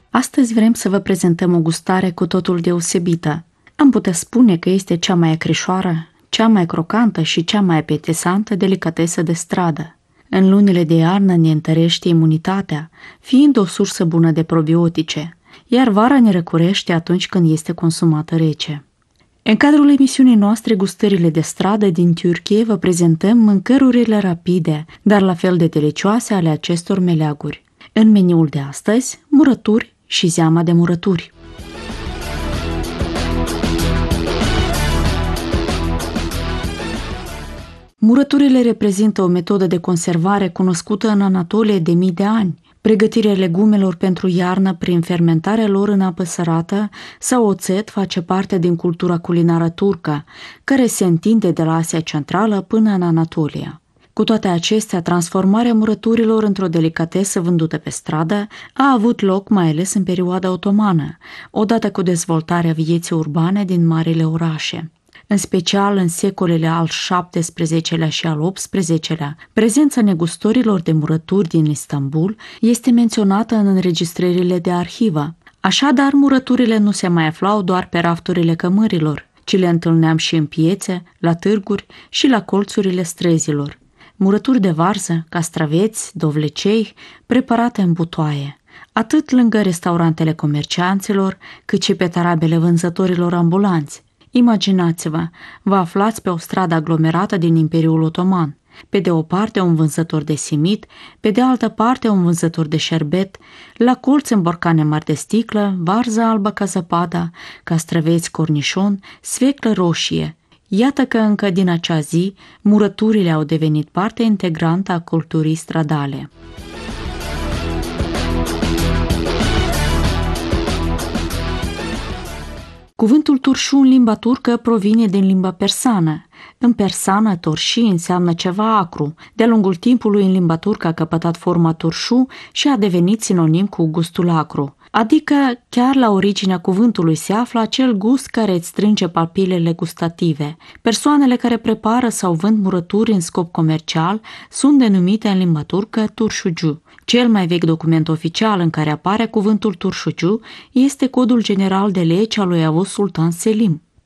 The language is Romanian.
Astăzi vrem să vă prezentăm o gustare cu totul deosebită. Am putea spune că este cea mai acrișoară, cea mai crocantă și cea mai apetisantă delicatesă de stradă. În lunile de iarnă ne întărește imunitatea, fiind o sursă bună de probiotice, iar vara ne răcurește atunci când este consumată rece. În cadrul emisiunii noastre Gustările de stradă din Turcie vă prezentăm mâncărurile rapide, dar la fel de delicioase ale acestor meleaguri. În meniul de astăzi, murături și zeama de murături. Murăturile reprezintă o metodă de conservare cunoscută în Anatolie de mii de ani. Pregătirea legumelor pentru iarnă prin fermentarea lor în apă sărată sau oțet face parte din cultura culinară turcă, care se întinde de la Asia Centrală până în Anatolia. Cu toate acestea, transformarea murăturilor într-o delicatesă vândută pe stradă a avut loc mai ales în perioada otomană, odată cu dezvoltarea vieții urbane din marile orașe. În special în secolele al XVII-lea și al XVIII-lea, prezența negustorilor de murături din Istanbul este menționată în înregistrările de arhivă. Așadar, murăturile nu se mai aflau doar pe rafturile cămărilor, ci le întâlneam și în piețe, la târguri și la colțurile străzilor. Murături de varză, castraveți, dovlecei, preparate în butoaie, atât lângă restaurantele comercianților, cât și pe tarabele vânzătorilor ambulanți. Imaginați-vă, vă aflați pe o stradă aglomerată din Imperiul Otoman. Pe de o parte un vânzător de simit, pe de altă parte un vânzător de șerbet, la colț în borcane mari de sticlă, varză albă ca zăpada, castraveți cornișon, sfeclă roșie. Iată că încă din acea zi, murăturile au devenit parte integrantă a culturii stradale. Cuvântul turșu în limba turcă provine din limba persană. În persană, torși înseamnă ceva acru. De-a lungul timpului, în limba turcă a căpătat forma turșu și a devenit sinonim cu gustul acru. Adică, chiar la originea cuvântului se află acel gust care îți strânge papilele gustative. Persoanele care prepară sau vând murături în scop comercial sunt denumite în limba turcă turșucu. Cel mai vechi document oficial în care apare cuvântul turșucu este Codul General de Legi al lui Avuz Sultan Selim.